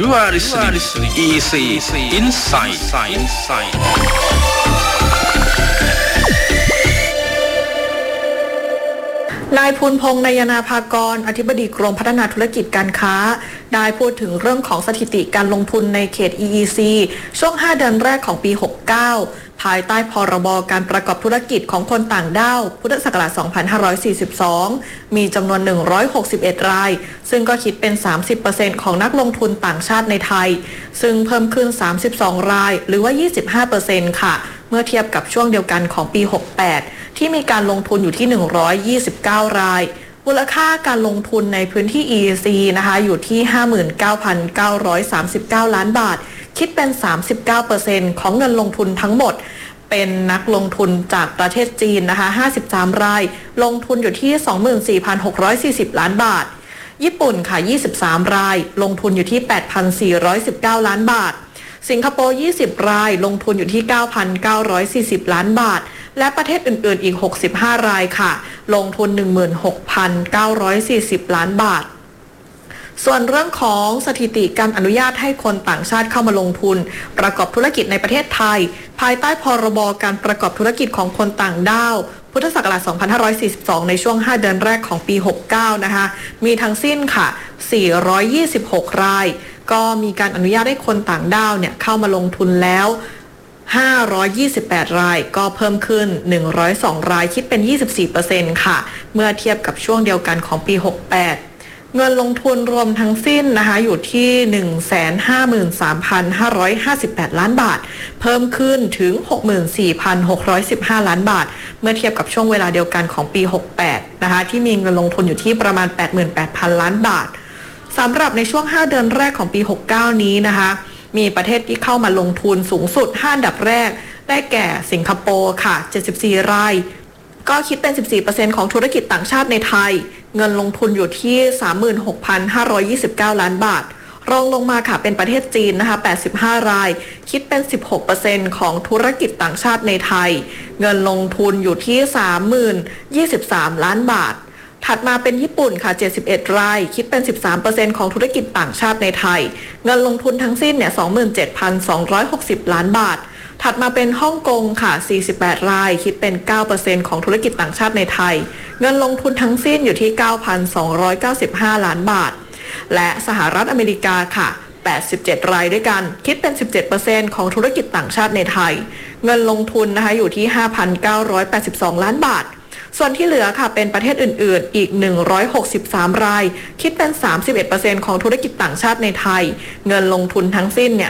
You are listening EC Insight. นายภูลพงษ์นายนาภากรอธิบดีกรมพัฒนาธุรกิจการค้าได้พูดถึงเรื่องของสถิติการลงทุนในเขต EEC ช่วง 5 เดือนแรกของปี 69 ภายใต้พรบการประกอบธุรกิจของคนต่างด้าวพุทธศักราช 2542 มีจำนวน 161 รายซึ่งก็คิดเป็น 30% ของนักลงทุนต่างชาติในไทยซึ่งเพิ่มขึ้น 32 รายหรือว่า 25% ค่ะเมื่อเทียบกับช่วงเดียวกันของปี 68 ที่มีการลงทุนอยู่ที่ 129 รายมูลค่าการลงทุนในพื้นที่ EEC นะคะอยู่ที่ 59,939 ล้านบาทคิดเป็น 39% ของเงินลงทุนทั้งหมดเป็นนักลงทุนจากประเทศจีนนะคะ53 รายลงทุนอยู่ที่ 24,640 ล้านบาทญี่ปุ่นค่ะ23 รายลงทุนอยู่ที่ 8,419 ล้านบาทสิงคโปร์20 รายลงทุนอยู่ที่ 9,940 ล้านบาทและประเทศอื่นๆอีก65 รายค่ะลงทุน 16,940 ล้านบาทส่วนเรื่องของสถิติการอนุญาตให้คนต่างชาติเข้ามาลงทุนประกอบธุรกิจในประเทศไทยภายใต้พรบการประกอบธุรกิจของคนต่างด้าวพุทธศักราช 2542 ในช่วง 5 เดือนแรกของปี 69 นะคะมีทั้งสิ้นค่ะ 426 รายก็มีการอนุญาตให้คนต่างด้าวเนี่ยเข้ามาลงทุนแล้ว528 รายก็เพิ่มขึ้น102 รายคิดเป็น 24% ค่ะเมื่อเทียบกับช่วงเดียวกันของปี 68 เงินลงทุนรวมทั้งสิ้นนะคะอยู่ที่ 153,558 ล้านบาทเพิ่มขึ้นถึง 64,615 ล้านบาทเมื่อเทียบกับช่วงเวลาเดียวกันของปี 68 นะคะที่มีเงินลงทุนอยู่ที่ประมาณ 88,000 ล้านบาทสำหรับในช่วง 5 เดือนแรกของปี 69 นี้นะคะมีประเทศที่เข้ามาลงทุนสูงสุด 5 อันดับแรกได้แก่สิงคโปร์ค่ะ 74 รายก็คิดเป็น 14% ของธุรกิจต่างชาติในไทยเงินลงทุนอยู่ที่ 36,529 ล้านบาทรองลงมาค่ะเป็นประเทศจีนนะคะ85 รายคิดเป็น 16% ของธุรกิจต่างชาติในไทยเงินลงทุนอยู่ที่ 30,023 ล้านบาทถัดมาเป็นญี่ปุ่นค่ะ71 รายคิดเป็น 13% ของธุรกิจต่างชาติในไทยเงินลงทุนทั้งสิ้นเนี่ย 27,260 ล้านบาทถัดมาเป็นฮ่องกงค่ะ48 รายคิดเป็น 9% ของธุรกิจต่างชาติในไทยเงินลงทุนทั้งสิ้นอยู่ที่ 9,295 ล้านบาทและสหรัฐอเมริกาค่ะ87 รายด้วยกันคิดเป็น 17% ของธุรกิจต่างชาติในไทยเงินลงทุนนะคะอยู่ที่ 5,982 ล้านบาทส่วนที่เหลือค่ะเป็นประเทศอื่นๆอีก163 รายคิดเป็น 31% ของธุรกิจต่างชาติในไทยเงินลงทุนทั้งสิ้นเนี่ย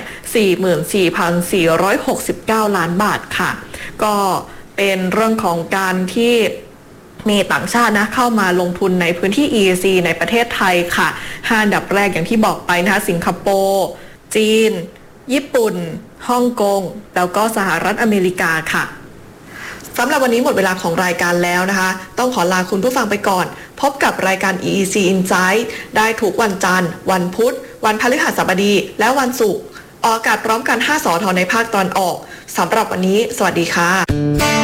44,469 ล้านบาทค่ะก็เป็นเรื่องของการที่มีต่างชาตินะเข้ามาลงทุนในพื้นที่ EEC ในประเทศไทยค่ะ5 อันดับแรกอย่างที่บอกไปนะคะสิงคโปร์จีนญี่ปุ่นฮ่องกงแล้วก็สหรัฐอเมริกาค่ะสำหรับวันนี้หมดเวลาของรายการแล้วนะคะต้องขอลาคุณผู้ฟังไปก่อนพบกับรายการ EEC Insight ได้ทุกวันจันทร์วันพุธวันพฤหัสบดีและวันศุกร์ออกอากาศพร้อมกัน5 สท.ในภาคตอนออกสำหรับวันนี้สวัสดีค่ะ